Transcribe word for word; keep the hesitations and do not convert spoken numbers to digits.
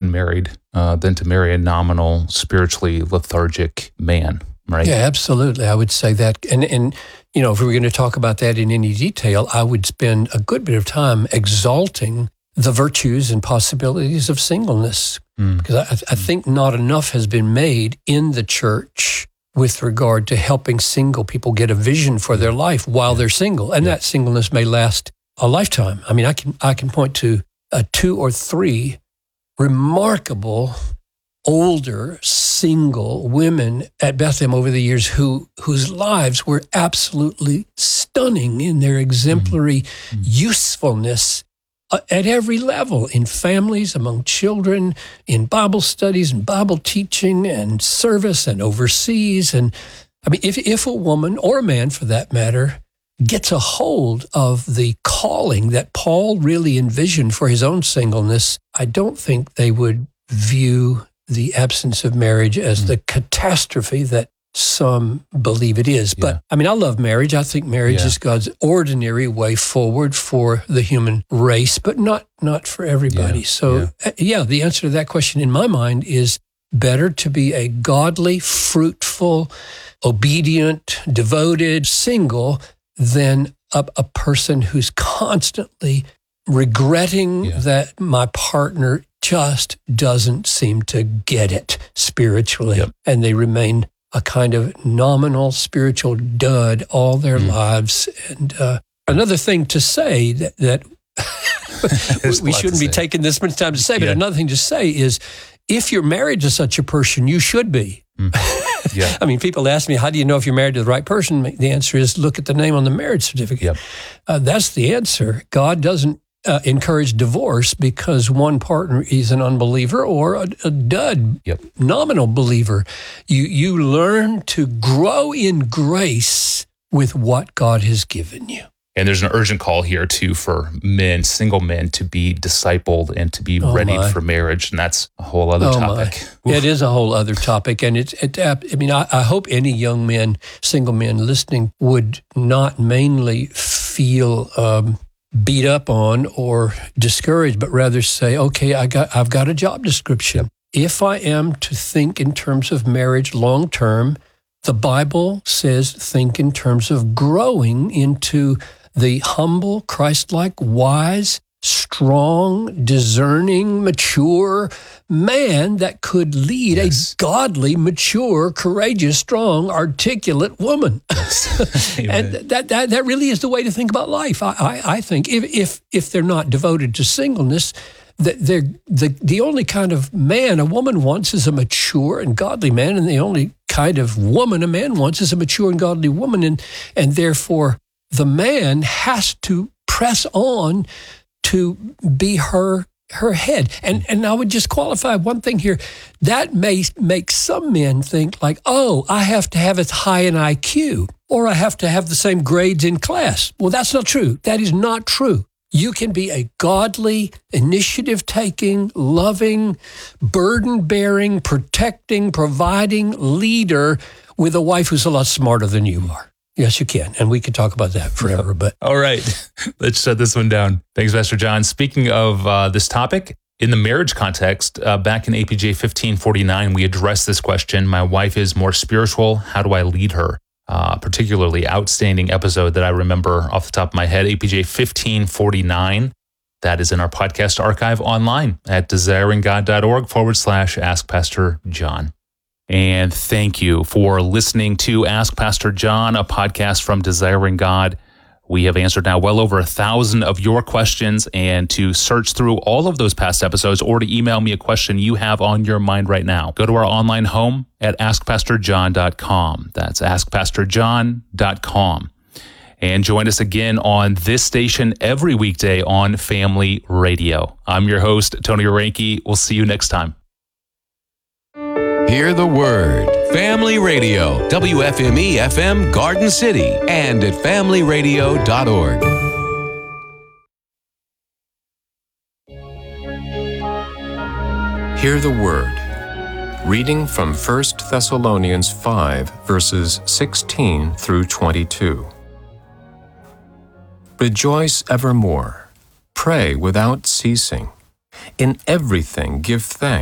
woman married uh, than to marry a nominal, spiritually lethargic man, right? Yeah, absolutely. I would say that. And, and you know, if we were going to talk about that in any detail, I would spend a good bit of time exalting the virtues and possibilities of singleness. Mm. Because I, I think not enough has been made in the church with regard to helping single people get a vision for their life while they're single. And yeah. that singleness may last a lifetime. I mean, I can I can point to uh, two or three remarkable older single women at Bethlehem over the years who whose lives were absolutely stunning in their exemplary mm-hmm. usefulness uh, at every level, in families, among children, in Bible studies and Bible teaching and service and overseas. And I mean, if if a woman or a man for that matter gets a hold of the calling that Paul really envisioned for his own singleness, I don't think they would view the absence of marriage as mm. the catastrophe that some believe it is. Yeah. But I mean, I love marriage. I think marriage yeah. is God's ordinary way forward for the human race, but not not for everybody. Yeah. So yeah. Uh, yeah, the answer to that question in my mind is better to be a godly, fruitful, obedient, devoted single than a, a person who's constantly regretting yeah. that my partner just doesn't seem to get it spiritually. Yep. And they remain a kind of nominal spiritual dud all their mm. lives. And uh, another thing to say that, that we shouldn't be taking this much time to say, but yeah. another thing to say is if you're married to such a person, you should be. Mm. Yeah. I mean, people ask me, how do you know if you're married to the right person? The answer is look at the name on the marriage certificate. Yep. Uh, that's the answer. God doesn't Uh, encourage divorce because one partner is an unbeliever or a, a dud, yep. nominal believer. You you learn to grow in grace with what God has given you. And there's an urgent call here too for men, single men, to be discipled and to be oh ready my. for marriage, and that's a whole other oh topic. Yeah, it is a whole other topic, and it's. It, I mean, I, I hope any young men, single men listening, would not mainly feel Um, beat up on or discouraged, but rather say, okay, I got, I've got a job description. If I am to think in terms of marriage long term, the Bible says think in terms of growing into the humble, Christ-like, wise, strong, discerning, mature man that could lead yes. a godly, mature, courageous, strong, articulate woman. Yes. And that, that that really is the way to think about life. I, I, I think if if if they're not devoted to singleness, that they're the the only kind of man a woman wants is a mature and godly man, and the only kind of woman a man wants is a mature and godly woman, and and therefore the man has to press on to be her her head. And and I would just qualify one thing here. That may make some men think like, oh, I have to have as high an I Q or I have to have the same grades in class. Well, that's not true. That is not true. You can be a godly, initiative-taking, loving, burden-bearing, protecting, providing leader with a wife who's a lot smarter than you are. Yes, you can. And we could talk about that forever. But all right, let's shut this one down. Thanks, Pastor John. Speaking of uh, this topic, in the marriage context, uh, back in A P J fifteen forty-nine, we addressed this question. My wife is more spiritual. How do I lead her? Uh, particularly outstanding episode that I remember off the top of my head, A P J fifteen forty-nine. That is in our podcast archive online at desiringgod.org forward slash Ask Pastor John. And thank you for listening to Ask Pastor John, a podcast from Desiring God. We have answered now well over a thousand of your questions, and to search through all of those past episodes or to email me a question you have on your mind right now, go to our online home at ask pastor john dot com. That's ask pastor john dot com. And join us again on this station every weekday on Family Radio. I'm your host, Tony Reinke. We'll see you next time. Hear the word. Family Radio, W F M E F M Garden City, and at family radio dot org. Hear the word. Reading from First Thessalonians five, verses sixteen through twenty-two. Rejoice evermore. Pray without ceasing. In everything give thanks.